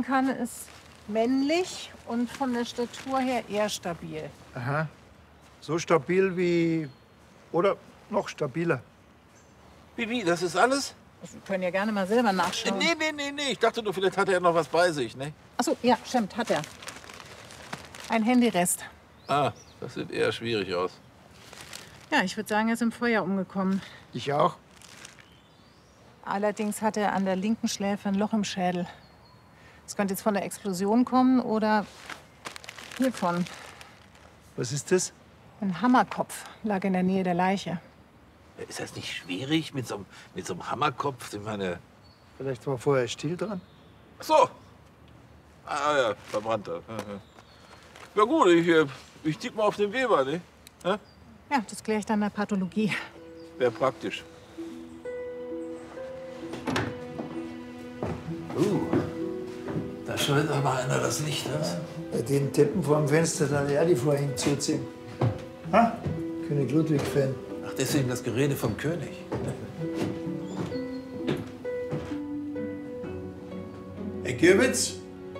sagen kann, ist männlich und von der Statur her eher stabil. Aha. So stabil wie... oder noch stabiler. Bibi, das ist alles? Wir können ja gerne mal selber nachschauen. Nee. Ich dachte nur, vielleicht hat er noch was bei sich, ne? Achso, ja, stimmt, hat er. Ein Handyrest. Ah, das sieht eher schwierig aus. Ja, ich würde sagen, er ist im Feuer umgekommen. Ich auch. Allerdings hat er an der linken Schläfe ein Loch im Schädel. Es könnte jetzt von der Explosion kommen oder hiervon. Was ist das? Ein Hammerkopf lag in der Nähe der Leiche. Ist das nicht schwierig mit so einem Hammerkopf? Ich meine... Vielleicht war vorher Stiel dran? Ach so. Ah ja, verbrannter. Ja gut, ich tippe mal auf den Weber, ne? Ja, Ja, das kläre ich dann in der Pathologie. wäre praktisch. Da scheint aber einer das Licht aus. Bei den Teppen vor dem Fenster, dann er die vorhin zuziehen. Ha? König Ludwig-Fan. Ach, deswegen das Gerede vom König. Herr Kürbitz?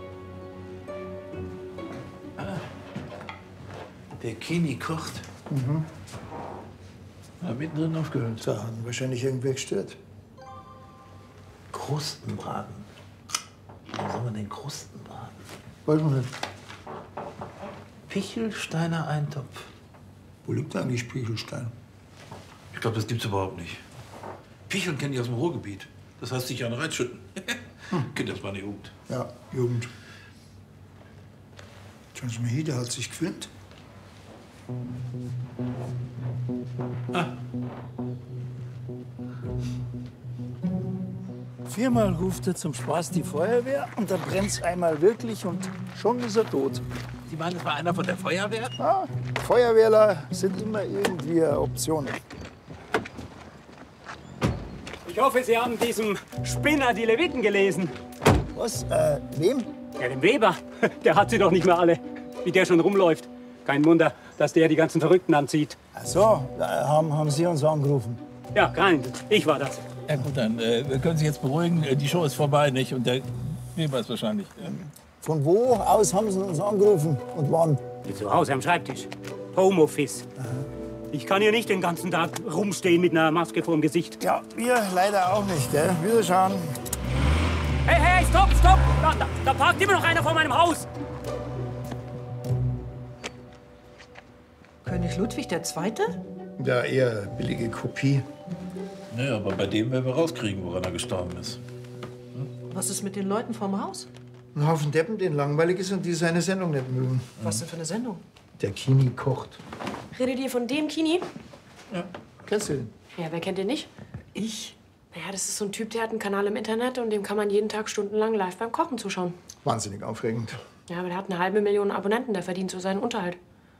Der Kini kocht. Hat mittendrin aufgehört. Da haben wahrscheinlich irgendwer gestört. Krustenbraten. Wie soll man den Krustenbraten? Weiß man nicht. Pichelsteiner Eintopf. Wo liegt eigentlich Pichelstein? Ich glaube, das gibt's überhaupt nicht. Picheln kennen die aus dem Ruhrgebiet. Das heißt, sich an Reitschütten. Kennt das meine Jugend. Ja, Jugend. Schauen Sie mal hier, der hat sich gefilmt. Viermal ruft er zum Spaß die Feuerwehr und dann brennt's einmal wirklich und schon ist er tot. Sie meinen, das war einer von der Feuerwehr? Ja, Feuerwehrler sind immer irgendwie eine Option. Ich hoffe, Sie haben diesem Spinner die Leviten gelesen. Was? Wem? Ja, dem Weber. Der hat sie doch nicht mehr alle. Wie der schon rumläuft. Kein Wunder, dass der die ganzen Verrückten anzieht. Ach so, da haben Sie uns angerufen. Ja, kein. Ich war das. Ja gut, dann wir können Sie jetzt beruhigen. Die Show ist vorbei, nicht? Und der Weber ist wahrscheinlich... Von wo aus haben Sie uns angerufen und wann? Zu Hause am Schreibtisch. Homeoffice. Ich kann hier nicht den ganzen Tag rumstehen mit einer Maske vorm Gesicht. Ja, wir leider auch nicht, gell? Wiederschauen. Hey, stopp! Da parkt immer noch einer vor meinem Haus. König Ludwig II.? Ja, eher billige Kopie. Naja, aber bei dem werden wir rauskriegen, woran er gestorben ist. Was ist mit den Leuten vorm Haus? Ein Haufen Deppen, denen langweilig ist und die seine Sendung nicht mögen. Was denn für eine Sendung? Der Kini kocht. Redet ihr von dem Kini? Ja. Kennst du den? Ja, wer kennt den nicht? Ich? Naja, das ist so ein Typ, der hat einen Kanal im Internet und dem kann man jeden Tag stundenlang live beim Kochen zuschauen. Wahnsinnig aufregend. Ja, aber der hat 500.000 Abonnenten, der verdient so seinen Unterhalt.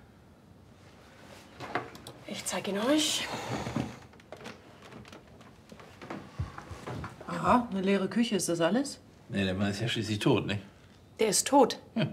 Ich zeig ihn euch. Aha, eine leere Küche, ist das alles? Nee, der Mann ist ja schließlich tot, nicht? Der ist tot. Ja.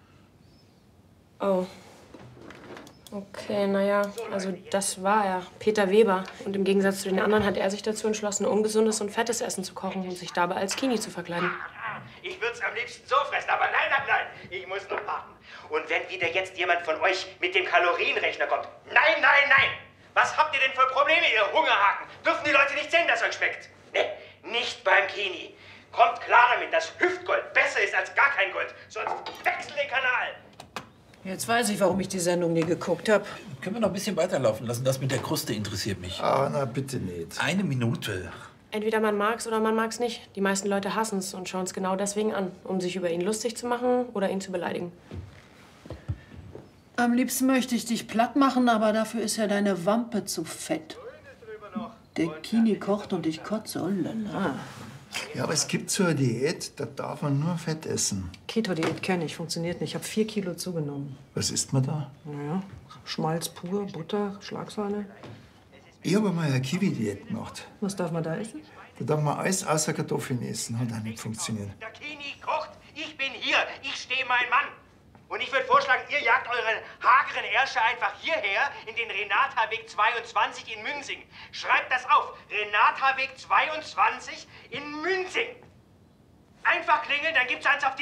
Oh. Okay, naja, also das war er, Peter Weber. Und im Gegensatz zu den anderen hat er sich dazu entschlossen, ungesundes und fettes Essen zu kochen und sich dabei als Kini zu verkleiden. Ich würde es am liebsten so fressen, aber nein, ich muss noch warten. Und wenn wieder jetzt jemand von euch mit dem Kalorienrechner kommt, nein! Was habt ihr denn für Probleme, ihr Hungerhaken? Dürfen die Leute nicht sehen, dass euch schmeckt? Nee, nicht beim Kini. Kommt klar damit, dass Hüftgold besser ist als gar kein Gold. Sonst wechselt den Kanal. Jetzt weiß ich, warum ich die Sendung nie geguckt habe. Können wir noch ein bisschen weiterlaufen lassen? Das mit der Kruste interessiert mich. Ah, na bitte nicht. Eine Minute. Entweder man mag's oder man mag's nicht. Die meisten Leute hassen's und schauen's genau deswegen an, um sich über ihn lustig zu machen oder ihn zu beleidigen. Am liebsten möchte ich dich platt machen, aber dafür ist ja deine Wampe zu fett. Der Kini kocht und ich kotze. Oh lala. Ja, aber es gibt so eine Diät, da darf man nur Fett essen. Keto-Diät kenne ich, funktioniert nicht. Ich habe 4 Kilo zugenommen. Was isst man da? Naja, Schmalz pur, Butter, Schlagsahne. Ich habe mal eine Kiwi-Diät gemacht. Was darf man da essen? Da darf man alles außer Kartoffeln essen. Hat auch nicht funktioniert. Der Kini kocht, ich bin hier, ich stehe mein Mann. Und ich würde vorschlagen, ihr jagt eure hageren Ärsche einfach hierher in den Renata-Weg 22 in Münzing. Schreibt das auf. Renata-Weg 22 in Münzing. Einfach klingeln, dann gibt's eins auf die